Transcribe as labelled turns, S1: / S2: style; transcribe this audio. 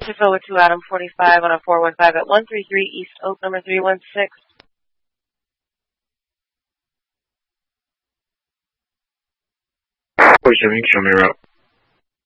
S1: Shift over to Adam 45 on a 415 at 133 East Oak, number 316.
S2: Jimmy, show me route.